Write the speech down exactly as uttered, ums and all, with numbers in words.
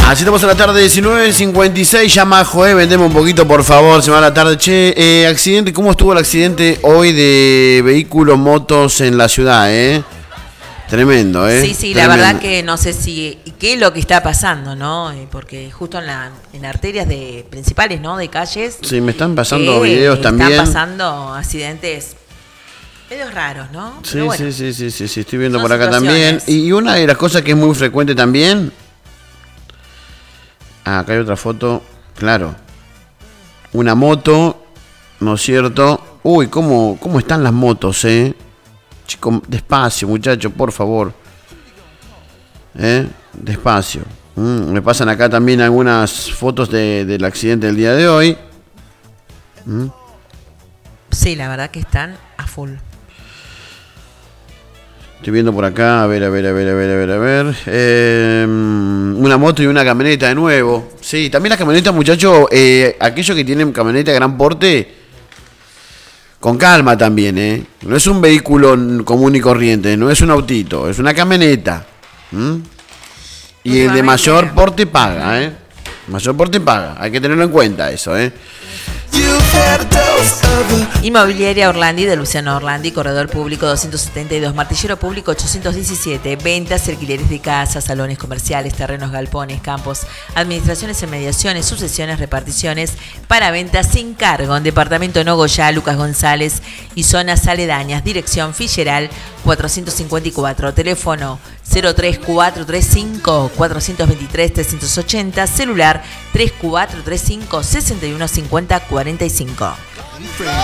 Así estamos en la tarde, diecinueve cincuenta y seis, llama Joé, vendemos un poquito por favor, se va la tarde. Che, eh, accidente, ¿cómo estuvo el accidente hoy de vehículos, motos en la ciudad, eh? Tremendo, ¿eh? Sí, sí, Tremendo. La verdad que no sé si qué es lo que está pasando, ¿no? Eh, porque justo en, la, en arterias de principales, ¿no? De calles. Sí, me están pasando eh, videos también. Están pasando accidentes medios raros, ¿no? Sí, Pero bueno, sí, sí, sí, sí, sí, estoy viendo son por acá también. situaciones. Y una de las cosas que es muy frecuente también. Ah, acá hay otra foto, claro. Una moto, ¿no es cierto? Uy, ¿cómo, cómo están las motos, eh? Chicos, despacio, muchachos, por favor. ¿Eh? Despacio. Mm, me pasan acá también algunas fotos de, del accidente del día de hoy. Mm. Sí, la verdad que están a full. Estoy viendo por acá, a ver, a ver, a ver, a ver, a ver, a ver. Eh, una moto y una camioneta de nuevo. Sí, también las camionetas, muchachos, eh, aquellos que tienen camioneta de gran porte, con calma también, ¿eh? No es un vehículo común y corriente, no es un autito, es una camioneta. ¿Mm? Y el de mayor porte paga, ¿eh? Mayor porte paga, hay que tenerlo en cuenta eso, ¿eh? Inmobiliaria Orlandi de Luciano Orlandi, corredor público doscientos setenta y dos, martillero público ochocientos diecisiete, ventas y alquileres de casas, salones comerciales, terrenos, galpones, campos, administraciones en mediaciones, sucesiones, reparticiones, para ventas sin cargo en departamento Nogoyá, Lucas González y zonas aledañas, dirección Filleral cuatrocientos cincuenta y cuatro, teléfono cero tres cuatro tres cinco cuatro dos tres tres ochenta, celular tres cuatro tres cinco seis uno cinco cero cuatro cinco.